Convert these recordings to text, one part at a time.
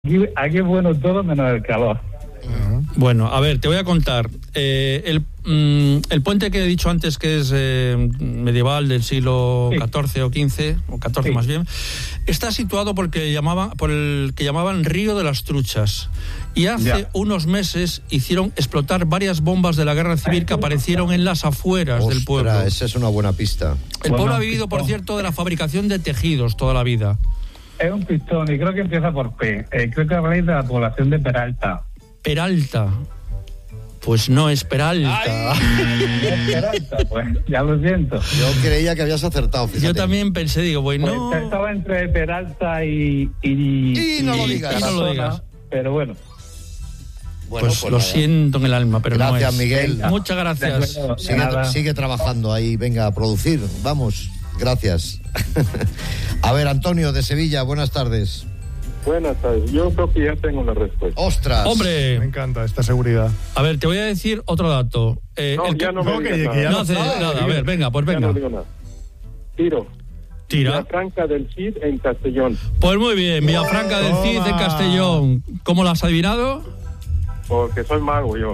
Aquí es bueno todo menos el calor. Bueno, a ver, te voy a contar. El puente que he dicho antes, que es medieval, del siglo XIV o XV, o XIV más bien, está situado por el que llamaban Río de las Truchas. Y hace unos meses hicieron explotar varias bombas de la guerra civil que aparecieron en las afueras del pueblo. Esa es una buena pista. El pueblo ha vivido, por cierto, de la fabricación de tejidos toda la vida. Es un pistón y creo que empieza por P. Creo que habláis de la población de Peralta. Peralta. Pues no es Peralta. Es Peralta, pues ya lo siento. Yo creía que habías acertado, fíjate. Yo también pensé, digo, bueno. Pues estaba entre Peralta y no lo digas. Tarazona, no lo digas. Pero bueno. Pues lo siento en el alma, pero gracias, no es. Miguel. Venga. Muchas gracias. Sigue trabajando ahí, venga a producir. Vamos, gracias. A ver, Antonio de Sevilla, buenas tardes. Buenas tardes, yo creo que ya tengo la respuesta. ¡Ostras! ¡Hombre! Me encanta esta seguridad. A ver, te voy a decir otro dato. No hace nada. A ver, venga, pues venga. Ya no digo nada. Tira. Villafranca del Cid en Castellón. Pues muy bien, Villafranca del Cid en Castellón. ¿Cómo lo has adivinado? Porque soy mago yo.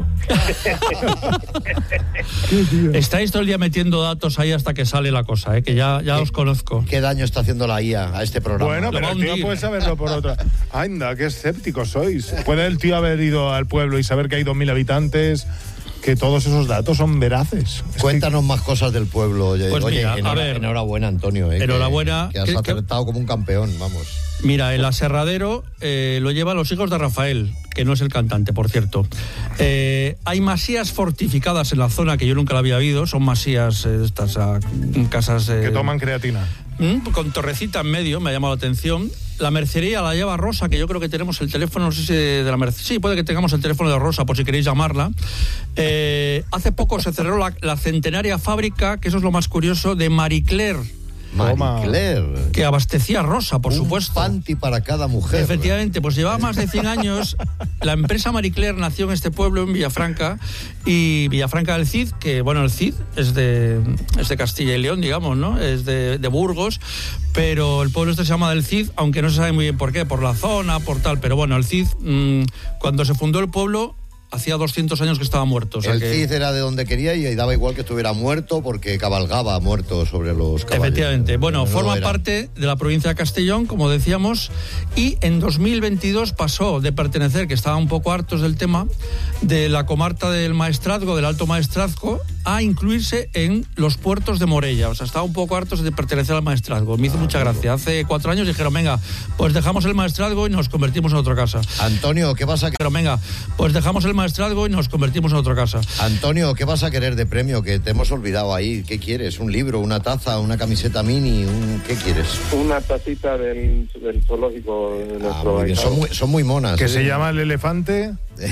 Estáis todo el día metiendo datos ahí hasta que sale la cosa, que ya os conozco. ¿Qué daño está haciendo la IA a este programa? Bueno, pero el tío puede saberlo por otra. Anda, qué escépticos sois. ¿Puede el tío haber ido al pueblo y saber que hay 2.000 habitantes? Que todos esos datos son veraces. Cuéntanos más cosas del pueblo. Oye, pues mira, enhorabuena, Antonio. Enhorabuena. Que has acertado como un campeón, vamos. Mira, el aserradero lo llevan los hijos de Rafael, que no es el cantante, por cierto. Hay masías fortificadas en la zona que yo nunca la había visto. Son masías, estas casas... que toman creatina. Con torrecita en medio, me ha llamado la atención. La mercería la lleva Rosa, que yo creo que tenemos el teléfono, no sé si de la mercería. Sí, puede que tengamos el teléfono de Rosa, por si queréis llamarla. Hace poco se cerró la centenaria fábrica, que eso es lo más curioso, de Marie Claire. Marie Claire. Que abastecía Rosa, por supuesto. Un panty para cada mujer. Efectivamente, pues llevaba más de 100 años. La empresa Marie Claire nació en este pueblo, en Villafranca, y Villafranca del Cid, que bueno, el Cid es de Castilla y León, digamos, ¿no? Es de Burgos, pero el pueblo este se llama del Cid, aunque no se sabe muy bien por qué, por la zona, por tal, pero bueno, el Cid, cuando se fundó el pueblo, hacía 200 años que estaba muerto. O sea, el Cid era de donde quería y daba igual que estuviera muerto porque cabalgaba muerto sobre los caballos. Efectivamente. Bueno, forma parte de la provincia de Castellón, como decíamos, y en 2022 pasó de pertenecer, que estaba un poco hartos del tema, de la comarca del Maestrazgo, del Alto Maestrazgo, a incluirse en los puertos de Morella. O sea, estaba un poco hartos de pertenecer al Maestrazgo. Me hizo mucha gracia. Hace 4 años dijeron, venga, pues dejamos el Maestrazgo y nos convertimos en otra casa. Antonio, ¿qué vas a Pero venga, pues dejamos el Maestrazgo y nos convertimos en otra casa. Antonio, ¿qué vas a querer de premio? Que te hemos olvidado ahí. ¿Qué quieres? ¿Un libro, una taza, una camiseta mini? ¿Qué quieres? Una tacita del zoológico de nuestro país. Son muy monas. ¿Que se llama el elefante?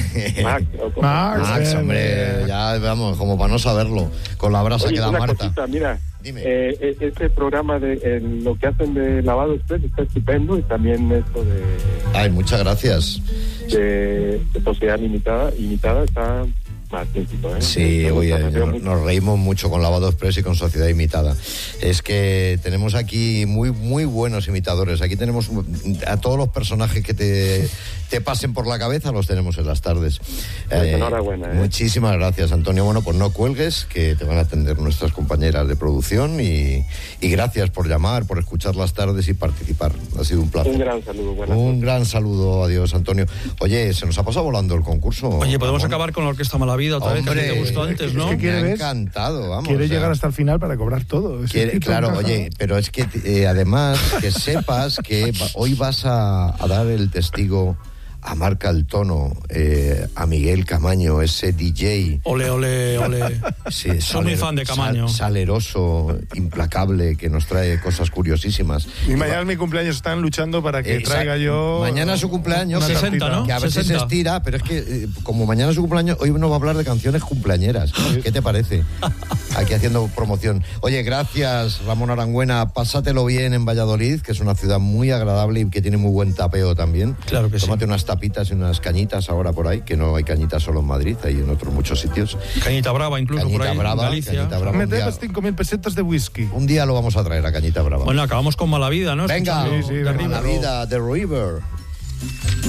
Max, hombre, ya vamos, como para no saberlo. Con la brasa queda Marta. Cosita, mira, dime. Este programa de lo que hacen de lavado express está estupendo, y también esto de... Ay, muchas gracias. De Sociedad Limitada está magnífico, ¿eh? Sí, oye, nos reímos mucho con Lavado Express y con Sociedad Imitada. Es que tenemos aquí muy, muy buenos imitadores. Aquí tenemos a todos los personajes que te pasen por la cabeza, los tenemos en las tardes. Enhorabuena. Muchísimas gracias, Antonio. Bueno, pues no cuelgues, que te van a atender nuestras compañeras de producción, y gracias por llamar, por escuchar las tardes y participar. Ha sido un placer. Un gran saludo. Gran saludo. Adiós, Antonio. Oye, se nos ha pasado volando el concurso. Oye, podemos acabar con la Orquesta Malavida otra vez, que te gustó antes, ¿no? Es que me ha encantado, vamos. Quiere llegar hasta el final para cobrar todo. Claro, oye, pero es que además que sepas que hoy vas a dar el testigo a Marca el Tono, a Miguel Camaño, ese DJ. Ole, ole, ole. Sí, soy muy fan de Camaño. Saleroso, implacable, que nos trae cosas curiosísimas. Y mañana es mi cumpleaños, están luchando para que traiga yo... Mañana es su cumpleaños. 60, ¿no? Que a ver 60. Si se estira, pero es que como mañana es su cumpleaños, hoy nos va a hablar de canciones cumpleañeras. ¿Qué te parece? Aquí haciendo promoción. Oye, gracias, Ramón Arangüena. Pásatelo bien en Valladolid, que es una ciudad muy agradable y que tiene muy buen tapeo también. Claro que Tómate sí. unas tapitas y unas cañitas ahora por ahí, que no hay cañitas solo en Madrid, hay en otros muchos sitios. Cañita Brava incluso Cañita por ahí, Brava, en Galicia. Cañita Brava. Me debes 5.000 pesetas de whisky. Un día lo vamos a traer a Cañita Brava. Bueno, acabamos con Malavida, ¿no? Venga, Malavida, The River.